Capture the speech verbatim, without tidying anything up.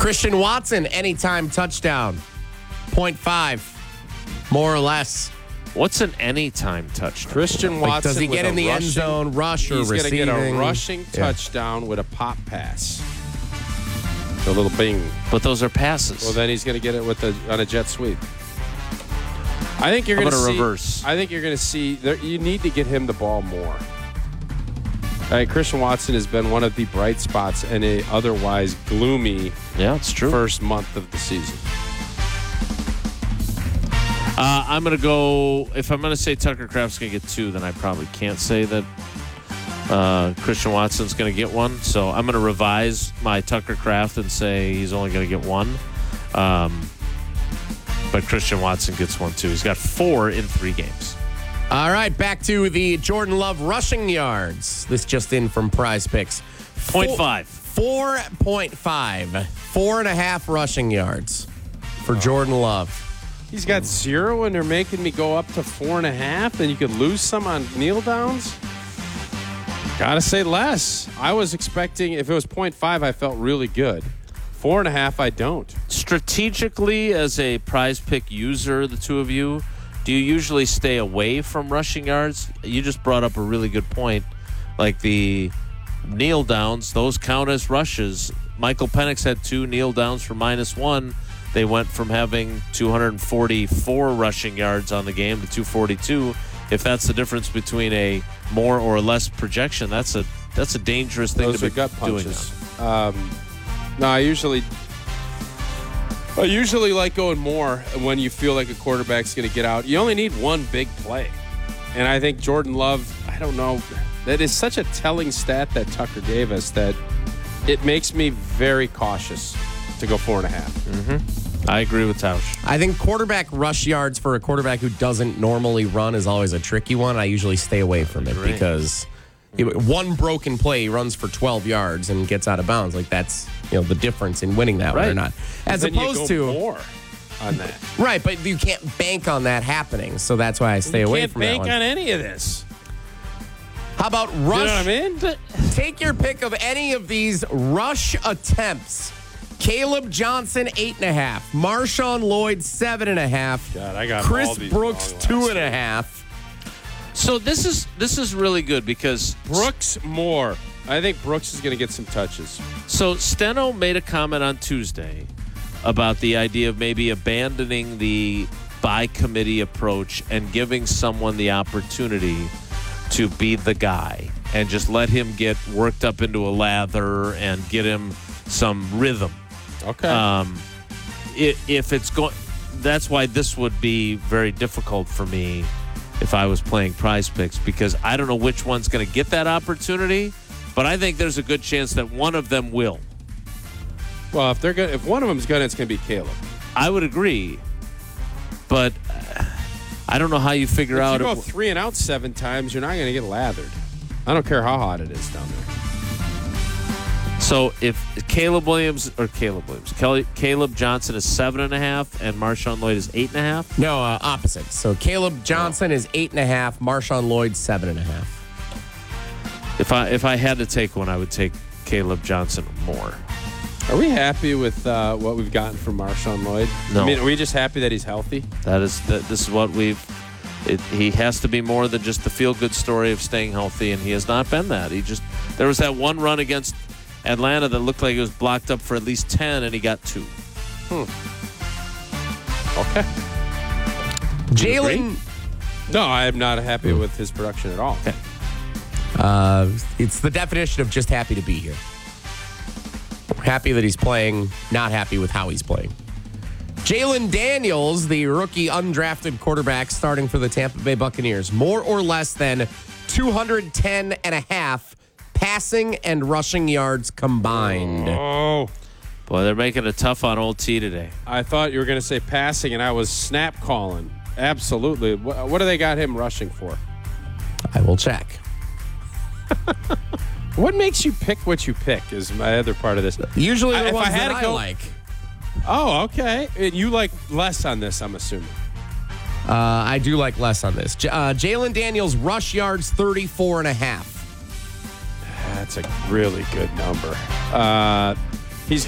Christian Watson, anytime touchdown. point five, more or less. What's an anytime touchdown? Christian Like, Watson. does he get with in the a end rushing- zone, rush, or He's receiving? He's going to get a rushing Yeah. touchdown with a pop pass. A little bing. But those are passes. Well, then he's going to get it with a on a jet sweep. I think you're How going to about a see. reverse? I think you're going to see. There, you need to get him the ball more. I mean, Christian Watson has been one of the bright spots in a otherwise gloomy yeah, it's true. first month of the season. Uh, I'm going to go, if I'm going to say Tucker Kraft's going to get two, then I probably can't say that uh, Christian Watson's going to get one. So I'm going to revise my Tucker Kraft and say he's only going to get one. Um, but Christian Watson gets one, too. He's got four in three games. All right, back to the Jordan Love rushing yards. This just in from Prize Picks. Point five. four point five. Four and a half rushing yards for Jordan Love. He's got zero, and they're making me go up to four and a half, and you could lose some on kneel downs. Gotta say less. I was expecting, if it was point five, I felt really good. Four and a half, I don't. Strategically, as a Prize Pick user, the two of you, do you usually stay away from rushing yards? You just brought up a really good point. Like the kneel downs, those count as rushes. Michael Penix had two kneel downs for minus one. They went from having two hundred forty-four rushing yards on the game to two forty-two. If that's the difference between a more or less projection, that's a that's a dangerous thing Those to are be gut doing. punches. Um, no, I usually, I usually like going more when you feel like a quarterback's going to get out. You only need one big play, and I think Jordan Love. I don't know. That is such a telling stat that Tucker gave us that it makes me very cautious to go four and a half. Mm-hmm. I agree with Tausch. I think quarterback rush yards for a quarterback who doesn't normally run is always a tricky one. I usually stay away from it Great. because you know, one broken play, he runs for twelve yards and gets out of bounds. Like that's you know the difference in winning that one or Right. not. As Then you opposed go to more on that. right, but you can't bank on that happening. So that's why I stay you away can't from bank that one. on any of this. How about rush? You know what I mean? Take your pick of any of these rush attempts. Caleb Johnson, eight and a half. Marshawn Lloyd, seven and a half. God, I got all Chris these Brooks, wrong two last and a week. half. So this is this is really good because Brooks more. I think Brooks is going to get some touches. So Steno made a comment on Tuesday about the idea of maybe abandoning the by committee approach and giving someone the opportunity to be the guy and just let him get worked up into a lather and get him some rhythm. Okay. Um, i- if it's going, that's why this would be very difficult for me if I was playing Prize Picks because I don't know which one's going to get that opportunity, but I think there's a good chance that one of them will. well, if they're going, if one of them's going, it's going to be Caleb. I would agree, but uh, I don't know how you figure If out. you go if- three and out seven times, you're not going to get lathered. I don't care how hot it is down there. so if Caleb Williams or Caleb Williams, Kelly, Caleb Johnson is seven and a half, and Marshawn Lloyd is eight and a half. No, uh, opposite. So Caleb Johnson is eight and a half. Marshawn Lloyd, seven and a half. If I if I had to take one, I would take Caleb Johnson more. Are we happy with uh, what we've gotten from Marshawn Lloyd? No. I mean, are we just happy that he's healthy? That is that. This is what we've. It, he has to be more than just the feel-good story of staying healthy, and he has not been that. He just there was that one run against Atlanta that looked like it was blocked up for at least ten, and he got two. Hmm. Okay. Jalen, No, I am not happy with his production at all. Okay. uh, it's the definition of just happy to be here. Happy that he's playing, not happy with how he's playing. Jalen Daniels, the rookie undrafted quarterback starting for the Tampa Bay Buccaneers, more or less than two hundred ten and a half passing and rushing yards combined. Oh, Boy, they're making it tough on old T today. I thought you were going to say passing, and I was snap calling. Absolutely. What, what do they got him rushing for? I will check. What makes you pick what you pick is my other part of this. Usually the I- if ones I had that to I go- like. Oh, okay. And you like less on this, I'm assuming. Uh, I do like less on this. J- uh, Jalen Daniels rush yards thirty-four and a half. That's a really good number. Uh,